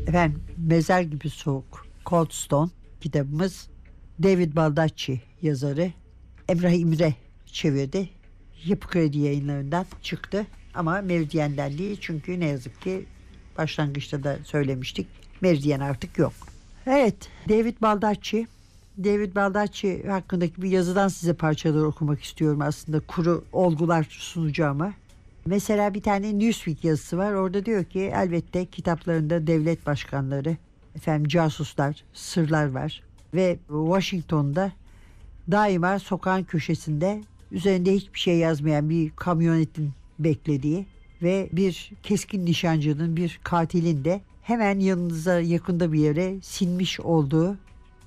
Efendim, Mezar Gibi Soğuk, Cold Stone kitabımız David Baldacci yazarı, Emrah İmre çevirdi. Yapı Kredi Yayınları'ndan çıktı ama Meridyen'den değil, çünkü ne yazık ki başlangıçta da söylemiştik, Meridyen artık yok. Evet, David Baldacci hakkındaki bir yazıdan size parçaları okumak istiyorum, aslında kuru olgular sunacağım. Mesela bir tane Newsweek yazısı var. Orada diyor ki elbette kitaplarında devlet başkanları, casuslar, sırlar var. Ve Washington'da daima sokağın köşesinde üzerinde hiçbir şey yazmayan bir kamyonetin beklediği ve bir keskin nişancının, bir katilin de hemen yanınıza yakında bir yere sinmiş olduğu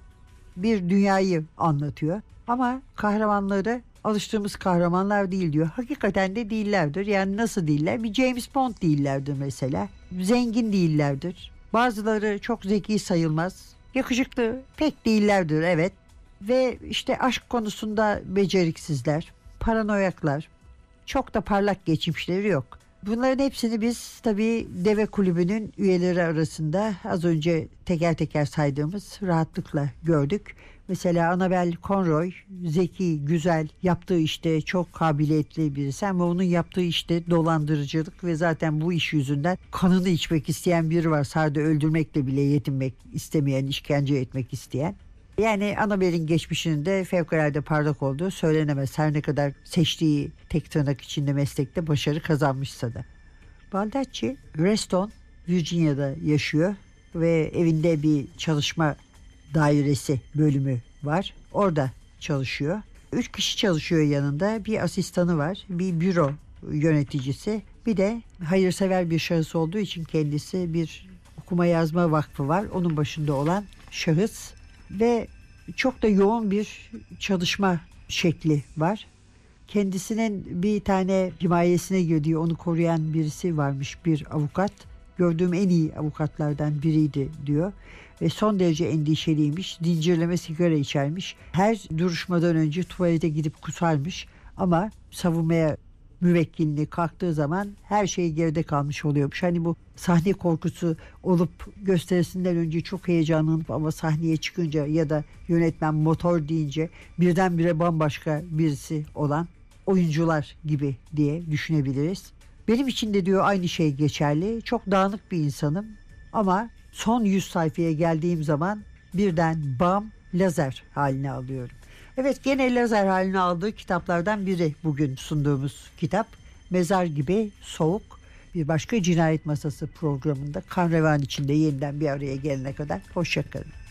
bir dünyayı anlatıyor. Ama kahramanları alıştığımız kahramanlar değil diyor. Hakikaten de değillerdir. Yani nasıl değiller? Bir James Bond değillerdir mesela. Zengin değillerdir. Bazıları çok zeki sayılmaz. Yakışıklı pek değillerdir, evet. Ve işte aşk konusunda beceriksizler, paranoyaklar. Çok da parlak geçmişleri yok. Bunların hepsini biz tabii Deve Kulübü'nün üyeleri arasında az önce teker teker saydığımız rahatlıkla gördük. Mesela Annabel Conroy zeki, güzel, yaptığı işte çok kabiliyetli birisi ama onun yaptığı işte dolandırıcılık ve zaten bu iş yüzünden kanını içmek isteyen biri var. Sadece öldürmekle bile yetinmek istemeyen, işkence etmek isteyen. Yani Annabel'in geçmişinin de fevkalade parlak olduğu söylenemez. Her ne kadar seçtiği tek tırnak içinde meslekte başarı kazanmışsa da. Baldacci, Reston, Virginia'da yaşıyor ve evinde bir çalışma dairesi bölümü var. Orada çalışıyor. 3 kişi çalışıyor yanında. Bir asistanı var, bir büro yöneticisi, bir de hayırsever bir şahıs olduğu için kendisi bir okuma yazma vakfı var. Onun başında olan şahıs ve çok da yoğun bir çalışma şekli var. Kendisinin bir tane himayesine girdiği, onu koruyan birisi varmış, bir avukat. Gördüğüm en iyi avukatlardan biriydi diyor. Ve son derece endişeliymiş. Zincirleme sigara içermiş. Her duruşmadan önce tuvalete gidip kusarmış. Ama savunmaya müvekkilini kalktığı zaman her şey geride kalmış oluyormuş. Hani bu sahne korkusu olup gösterisinden önce çok heyecanlanıp ama sahneye çıkınca ya da yönetmen motor deyince birdenbire bambaşka birisi olan oyuncular gibi diye düşünebiliriz. Benim için de diyor aynı şey geçerli. Çok dağınık bir insanım ama son 100 sayfaya geldiğim zaman birden bam, lazer haline alıyorum. Evet, gene lazer haline aldığı kitaplardan biri bugün sunduğumuz kitap. Mezar Gibi Soğuk. Bir başka Cinayet Masası programında kan revan içinde yeniden bir araya gelene kadar hoşça kalın.